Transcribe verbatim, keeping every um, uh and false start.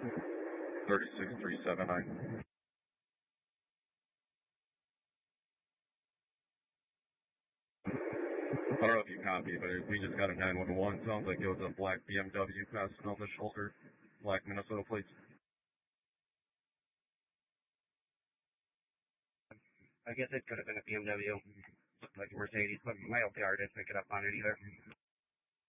thirty-six three seven nine. I don't know if you copy, but we just got a nine one one. Sounds like it was a black B M W passing on the shoulder. Black Minnesota plates. I guess it could have been a B M W. Looked like a Mercedes, but my L P R didn't pick it up on it either.